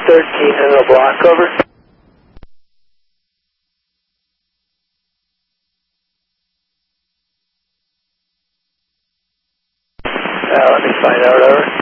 13 in the block, over. Let me find out, over.